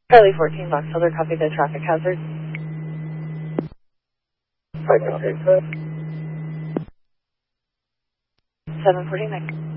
Charlie 14, Box Holder, copy the traffic hazard. 749.